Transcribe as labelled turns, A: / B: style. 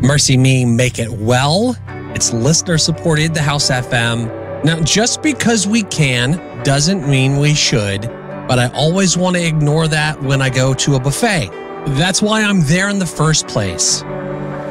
A: Mercy Me, Make It Well. It's listener supported, The House FM. Now, just because we can doesn't mean we should, but I always want to ignore that when I go to a buffet. That's why I'm there in the first place.